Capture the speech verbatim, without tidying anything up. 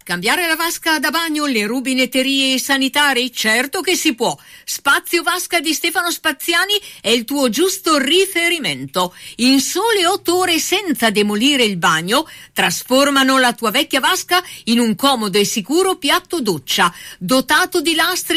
Cambiare la vasca da bagno, le rubinetterie e i sanitari? Certo che si può. Spazio Vasca di Stefano Spaziani è il tuo giusto riferimento. In sole otto ore senza demolire il bagno, trasformano la tua vecchia vasca in un comodo e sicuro piatto doccia, dotato di lastre